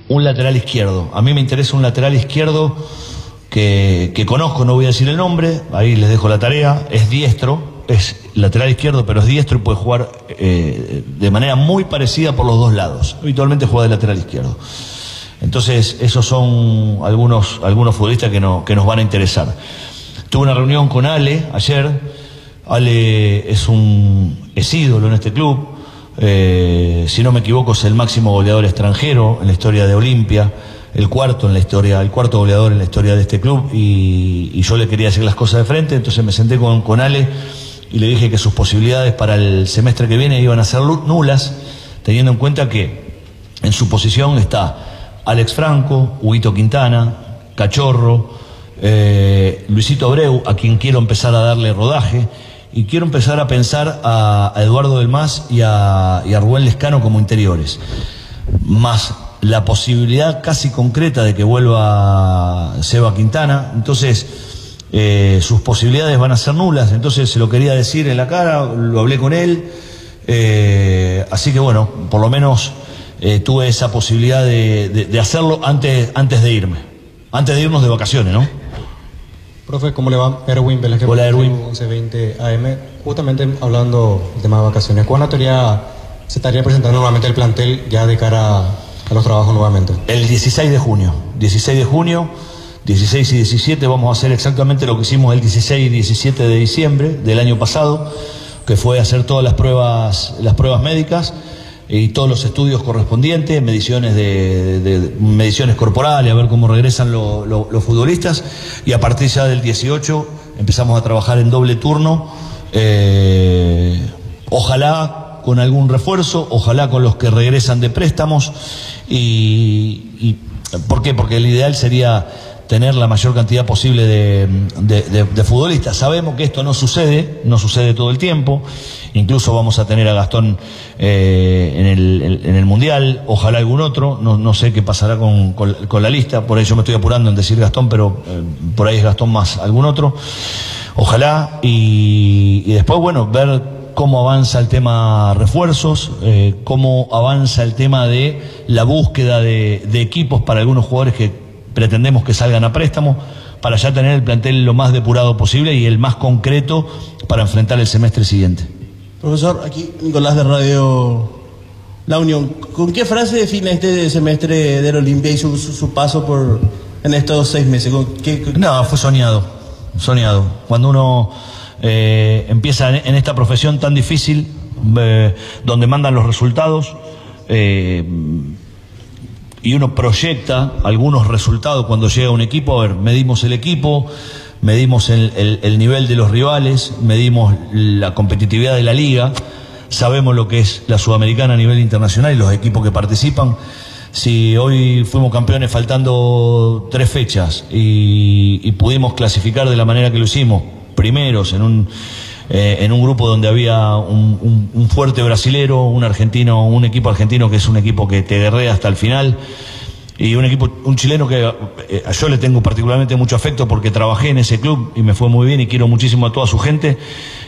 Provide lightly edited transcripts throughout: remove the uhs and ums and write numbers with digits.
un lateral izquierdo. A mí me interesa un lateral izquierdo que conozco, no voy a decir el nombre, ahí les dejo la tarea. Es diestro, es lateral izquierdo, pero es diestro y puede jugar de manera muy parecida por los dos lados. Habitualmente juega de lateral izquierdo. Entonces, esos son algunos futbolistas que nos van a interesar. Tuve una reunión con Ale ayer. Ale es ídolo en este club. Si no me equivoco, es el máximo goleador extranjero en la historia de Olimpia, el cuarto goleador en la historia de este club, y yo le quería decir las cosas de frente. Entonces me senté con Ale y le dije que sus posibilidades para el semestre que viene iban a ser nulas, teniendo en cuenta que en su posición está Alex Franco, Huguito Quintana, Cachorro, Luisito Abreu, a quien quiero empezar a darle rodaje, y quiero empezar a pensar a Eduardo Del Mas y a Rubén Lescano como interiores, más la posibilidad casi concreta de que vuelva Seba Quintana. Entonces sus posibilidades van a ser nulas. Entonces se lo quería decir en la cara, lo hablé con él, así que bueno, por lo menos tuve esa posibilidad de hacerlo antes de irnos de vacaciones, ¿no? Profe, ¿cómo le va? Erwin Velázquez. Hola, Erwin. 1120 AM. Justamente hablando del tema de vacaciones, ¿cuándo se estaría presentando nuevamente el plantel ya de cara a los trabajos nuevamente? El 16 de junio. 16 y 17 vamos a hacer exactamente lo que hicimos el 16 y 17 de diciembre del año pasado, que fue hacer todas las pruebas médicas y todos los estudios correspondientes, mediciones corporales, a ver cómo regresan los futbolistas, y a partir ya del 18 empezamos a trabajar en doble turno, ojalá con algún refuerzo, ojalá con los que regresan de préstamos, y ¿por qué? Porque el ideal sería tener la mayor cantidad posible de futbolistas. Sabemos que esto no sucede todo el tiempo. Incluso vamos a tener a Gastón en el Mundial, ojalá algún otro, no sé qué pasará con la lista, por ahí yo me estoy apurando en decir Gastón, pero por ahí es Gastón más algún otro, ojalá, y después, bueno, ver cómo avanza el tema refuerzos, cómo avanza el tema de la búsqueda de equipos para algunos jugadores que pretendemos que salgan a préstamo, para ya tener el plantel lo más depurado posible y el más concreto para enfrentar el semestre siguiente. Profesor, aquí Nicolás de Radio La Unión. ¿Con qué frase define este semestre del Olimpia y su paso en estos 6 meses? No, fue soñado. Cuando uno empieza en esta profesión tan difícil, donde mandan los resultados, y uno proyecta algunos resultados cuando llega un equipo. A ver, medimos el equipo, medimos el nivel de los rivales, medimos la competitividad de la liga, sabemos lo que es la Sudamericana a nivel internacional y los equipos que participan. Si hoy fuimos campeones faltando 3 fechas y pudimos clasificar de la manera que lo hicimos, primeros en un grupo donde había un fuerte brasilero, un equipo argentino que es un equipo que te guerrea hasta el final, y un chileno que yo le tengo particularmente mucho afecto porque trabajé en ese club y me fue muy bien y quiero muchísimo a toda su gente.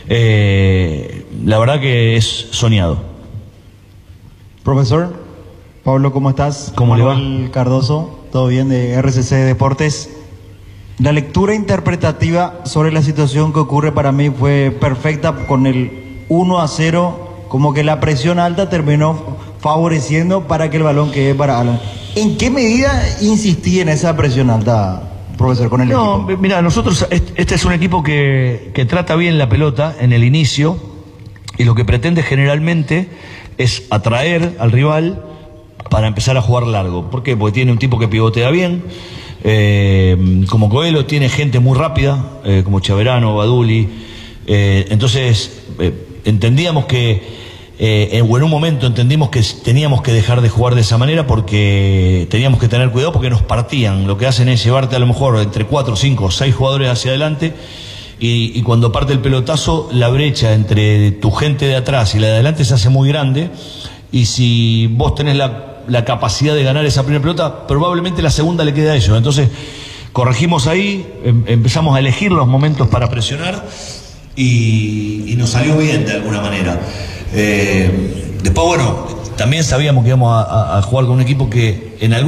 La verdad que es soñado. Profesor, Pablo, ¿cómo estás? ¿Cómo le va? Manuel Cardoso, todo bien, de RCC Deportes. La lectura interpretativa sobre la situación que ocurre para mí fue perfecta con el 1-0, como que la presión alta terminó favoreciendo para que el balón quede para Alan. ¿En qué medida insistí en esa presión alta, profesor, con el equipo? No, mira, nosotros, este es un equipo que trata bien la pelota en el inicio, y lo que pretende generalmente es atraer al rival para empezar a jugar largo. ¿Por qué? Porque tiene un tipo que pivotea bien, como Coelho, tiene gente muy rápida, como Chaverano, Baduli, entonces entendíamos que en un momento entendimos que teníamos que dejar de jugar de esa manera porque teníamos que tener cuidado, porque nos partían. Lo que hacen es llevarte a lo mejor entre 4, 5, 6 jugadores hacia adelante, y cuando parte el pelotazo, la brecha entre tu gente de atrás y la de adelante se hace muy grande, y si vos tenés la capacidad de ganar esa primera pelota, probablemente la segunda le quede a ellos. Entonces corregimos ahí, empezamos a elegir los momentos para presionar, y nos salió bien de alguna manera. Después, bueno, también sabíamos que íbamos a jugar con un equipo que en algún